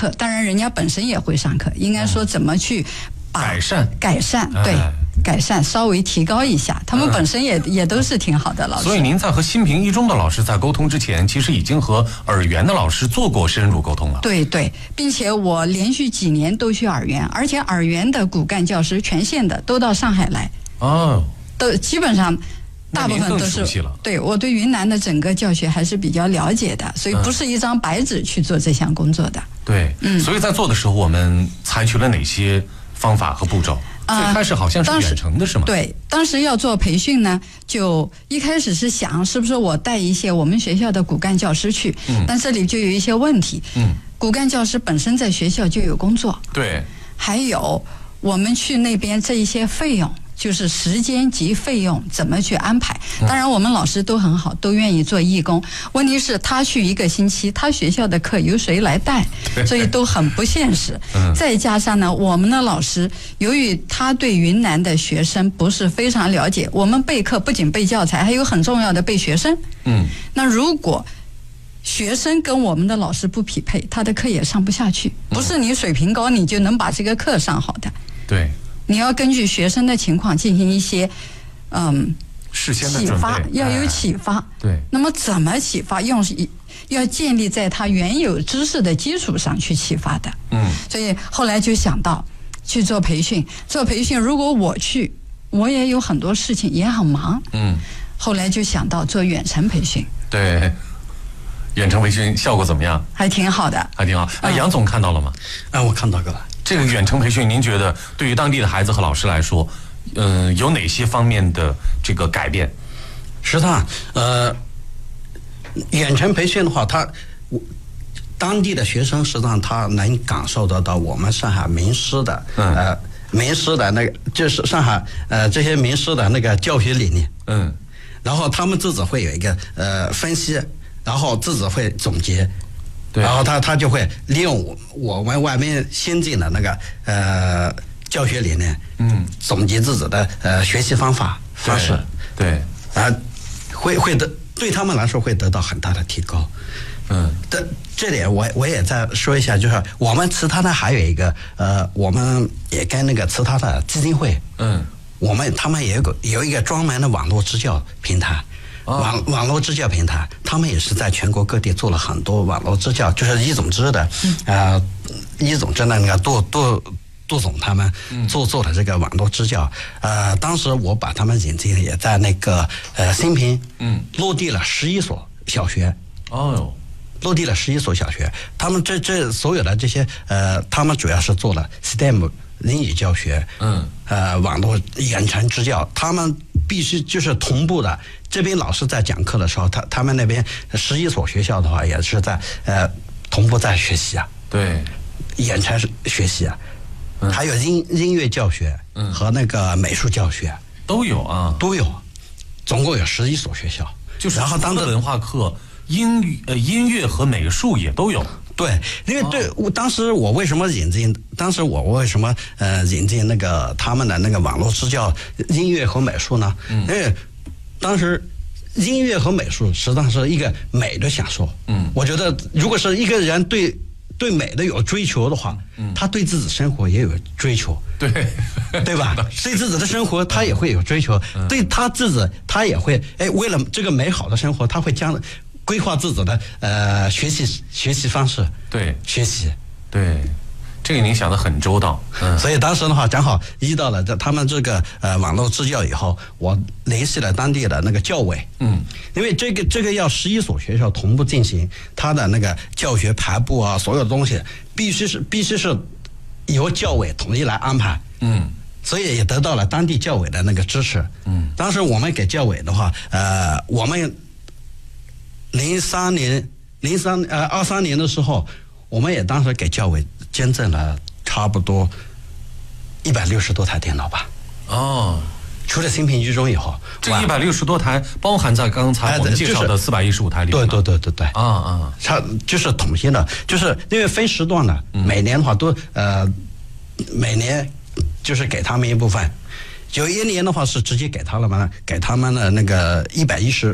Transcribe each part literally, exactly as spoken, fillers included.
课，当然人家本身也会上课，应该说怎么去把改善改善对。 哎改善稍微提高一下，他们本身也、嗯、也都是挺好的老师。 所以您在和新平一中的老师在沟通之前，其实已经和尔园的老师做过深入沟通了。 对对，并且我连续几年都去尔园，而且尔园的骨干教师全县的都到上海来， 哦， 都基本上大部分都是。对，我对云南的整个教学还是比较了解的，所以不是一张白纸去做这项工作的。 对，嗯，所以在做的时候，我们采取了哪些方法和步骤？最开始好像是远程的是吗？ 呃、对，当时要做培训呢，就一开始是想是不是我带一些我们学校的骨干教师去，嗯，但这里就有一些问题，嗯，骨干教师本身在学校就有工作， 对， 还有我们去那边这一些费用。就是时间及费用怎么去安排？当然，我们老师都很好，都愿意做义工。问题是，他去一个星期，他学校的课由谁来带？所以都很不现实。再加上呢，我们的老师由于他对云南的学生不是非常了解，我们备课不仅备教材，还有很重要的备学生。嗯，那如果学生跟我们的老师不匹配，他的课也上不下去。不是你水平高，你就能把这个课上好的。 对。 你要根据学生的情况进行一些，嗯， 事先的启发，要有启发。 哎、对。 那么怎么启发？用要建立在他原有知识的基础上去启发的。嗯。所以后来就想到去做培训，做培训。如果我去，我也有很多事情，也很忙。嗯。后来就想到做远程培训。 对。远程培训效果怎么样？ 还挺好的。 还挺好。哎、嗯，杨总看到了吗？ 啊，我看到过了。 这个远程培训，您觉得对于当地的孩子和老师来说，嗯、呃，有哪些方面的这个改变？ 实际上，呃，远程培训的话，他当地的学生实际上他能感受得到我们上海名师的，嗯、呃，名师的那个就是上海呃这些名师的那个教学理念，嗯，然后他们自己会有一个呃分析，然后自己会总结。然后他他就会利用我我们外面先进的那个呃教学理念，嗯，总结自己的呃学习方法方式， 对， 啊，会会得对他们来说会得到很大的提高，嗯，这这点我我也再说一下，就是我们其他的还有一个呃，我们也跟那个其他的基金会，嗯，我们他们也有个有一个专门的网络支教平台。网网络支教平台，他们也是在全国各地做了很多网络支教，就是易总支的，呃，易总支的那个杜杜杜总他们做做的这个网络支教，呃，当时我把他们引进，也在那个呃新平，嗯，落地了十一所小学，哦，落地了十一所小学，他们这这所有的这些呃，他们主要是做了 S T E M 英语教学，嗯，呃，网络远程支教，他们必须就是同步的。这边老师在讲课的时候，他他们那边十一所学校的话，也是在呃同步在学习啊， 对， 远程学习啊，嗯、还有音音乐教学和那个美术教学、嗯、 都有啊， 都有，总共有十一所学校。 就是然后当的文化课，音呃音乐和美术也都有。 对，因为对我当时我为什么引进，当时我为什么呃引进那个他们的那个网络支教音乐和美术呢？嗯，因为当时音乐和美术实际上是一个美的享受。嗯，我觉得如果是一个人对对美的有追求的话，嗯，他对自己生活也有追求， 对对吧？对自己的生活他也会有追求，嗯、对他自己他也会哎，为了这个美好的生活，他会将规划自己的呃学习学习方式， 对学习， 对。这个您想得很周到， 嗯，所以当时的话，正好遇到了这他们这个呃网络支教以后，我联系了当地的那个教委，嗯，因为这个这个要十一所学校同步进行，他的那个教学排布啊，所有的东西必须是必须是由教委统一来安排，嗯，所以也得到了当地教委的那个支持，嗯，当时我们给教委的话，呃，我们零三年零三呃二三年的时候，我们也当时给教委捐赠了差不多一百六十多台电脑吧。哦，除了新平居中以后， 这一百六十多台包含在刚才我们介绍的四百一十五台里面。 对对对对对。 啊啊， 它就是统一的，就是因为分时段的，嗯、每年的话都呃，每年就是给他们一部分。有一年的话是直接给他了嘛，给他们的那个一百一十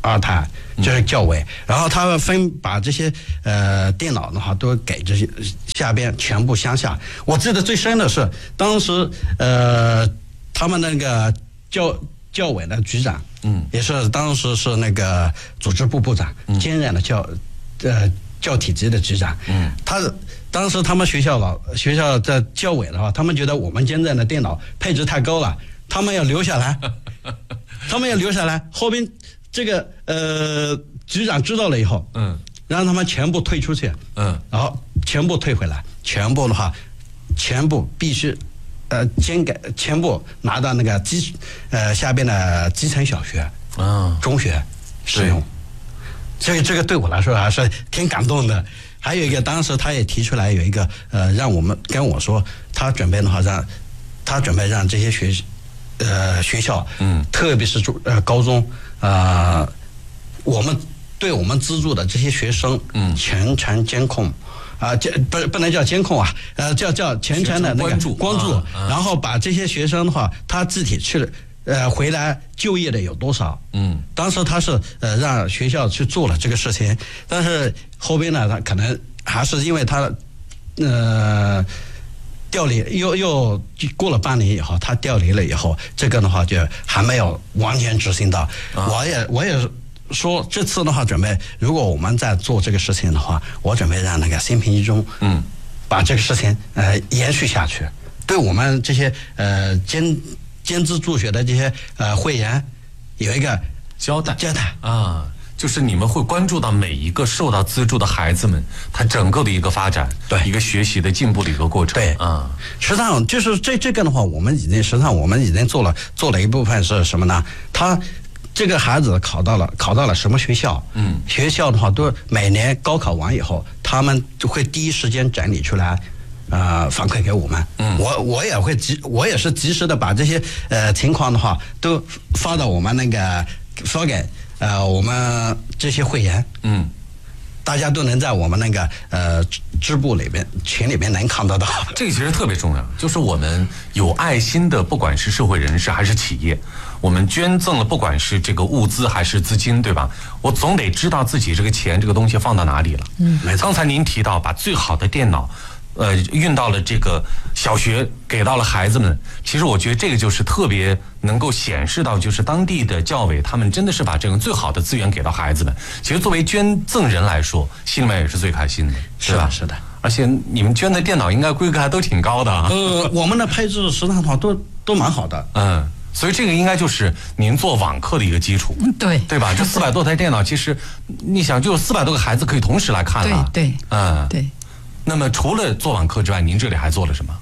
二台，就是教委，然后他分把这些呃电脑的话都给这些下边全部乡下。我记得最深的是当时呃他们那个教教委的局长，嗯，也是当时是那个组织部部长，嗯、兼任的教呃教体级的局长，嗯，他当时他们学校老学校的教委的话，他们觉得我们兼任的电脑配置太高了，他们要留下来，他们要留下来，后边。这个呃，局长知道了以后，嗯，让他们全部退出去，嗯，然后全部退回来，全部的话，全部必须，呃，监改，全部拿到那个基，呃，下边的基层小学，嗯，中学使用。所以这个对我来说还是挺感动的。还有一个，当时他也提出来有一个，呃，让我们跟我说，他准备的话让，他准备让这些学，呃，学校，嗯，特别是中呃高中。呃，我们对我们资助的这些学生，嗯，全程监控，啊，监不不能叫监控啊，呃，叫叫全程的那个关注，关注，然后把这些学生的话，他自己去呃回来就业的有多少？嗯，当时他是呃让学校去做了这个事情，但是后边呢，他可能还是因为他呃。调离又又过了半年以后，他调离了以后，这个的话就还没有完全执行到。啊、我也我也说这次的话，准备如果我们在做这个事情的话，我准备让那个新平一中嗯把这个事情呃延续下去，对我们这些呃兼兼资助学的这些呃会员有一个交代交代啊。就是你们会关注到每一个受到资助的孩子们，他整个的一个发展， 对一个学习的进步的一个过程。 对啊，实际上就是这这个的话，我们已经实际上我们已经做了做了一部分是什么呢？他这个孩子考到了考到了什么学校？嗯，学校的话都每年高考完以后，他们就会第一时间整理出来。呃，反馈给我们，嗯，我我也会及，我也是及时的把这些呃情况的话都发到我们那个发给呃我们这些会员，嗯，大家都能在我们那个呃支部里边群里边能看得到。 这个其实特别重要，就是我们有爱心的，不管是社会人士还是企业，我们捐赠了，不管是这个物资还是资金，对吧？我总得知道自己这个钱这个东西放到哪里了。嗯，没错。刚才您提到把最好的电脑。呃，运到了这个小学，给到了孩子们。其实我觉得这个就是特别能够显示到，就是当地的教委他们真的是把这种最好的资源给到孩子们。其实作为捐赠人来说，心里面也是最开心的， 是吧？是的。 而且你们捐的电脑应该规格还都挺高的啊。 呃，我们的配置实际上都都蛮好的。 嗯。所以这个应该就是您做网课的一个基础， 对对吧？这四百多台电脑，其实你想，就有四百多个孩子可以同时来看了。 对对，嗯，对。 那么除了做网课之外，您这里还做了什么？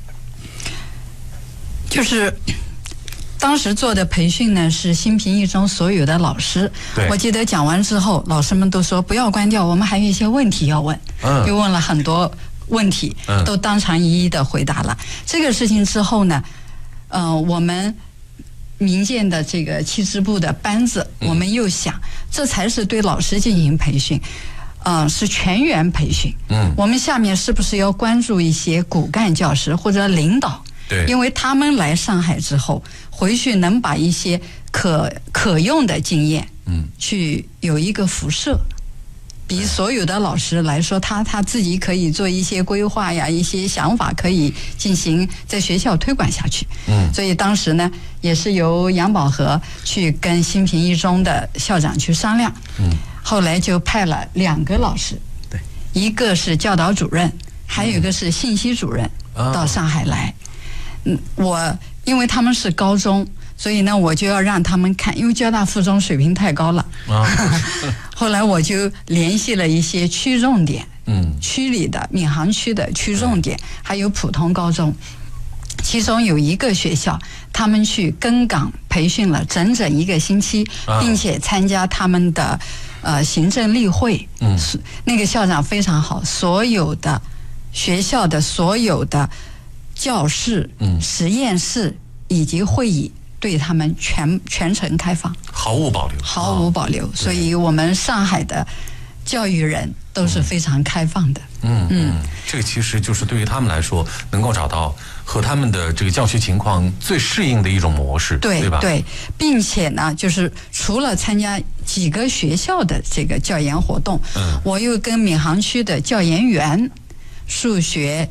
就是当时做的培训呢，是新平一中所有的老师。我记得讲完之后，老师们都说不要关掉，我们还有一些问题要问，嗯，又问了很多问题，嗯，都当场一一的回答了。这个事情之后呢，呃，我们民建的这个七支部的班子，嗯，我们又想，这才是对老师进行培训。呃，是全员培训。嗯，我们下面是不是要关注一些骨干教师或者领导？ 对， 因为他们来上海之后，回去能把一些可可用的经验，嗯，去有一个辐射。比所有的老师来说，他他自己可以做一些规划呀，一些想法可以进行在学校推广下去。嗯，所以当时呢，也是由杨宝和去跟新平一中的校长去商量。嗯。后来就派了两个老师， 对， 一个是教导主任，还有一个是信息主任，嗯，到上海来。嗯，我因为他们是高中，所以呢，我就要让他们看，因为交大附中水平太高了。啊，后来我就联系了一些区重点，嗯，区里的闵行区的区重点，嗯，还有普通高中。其中有一个学校，他们去根港培训了整整一个星期，并且参加他们的呃行政例会。嗯，那个校长非常好，所有的学校的所有的教室、嗯、实验室以及会议对他们全全程开放， 毫无保留， 毫无保留。所以我们上海的教育人都是非常开放的。 嗯嗯，这个其实就是对于他们来说，能够找到和他们的这个教学情况最适应的一种模式， 对对吧？ 对，并且呢，就是除了参加几个学校的这个教研活动， 嗯， 我又跟闵行区的教研员、数学、